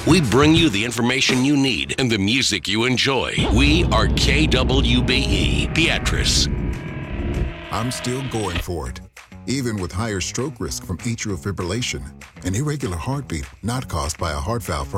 We bring you the information you need and the music you enjoy. We are KWBE Beatrice. I'm still going for it, even with higher stroke risk from atrial fibrillation, an irregular heartbeat not caused by a heart valve problem.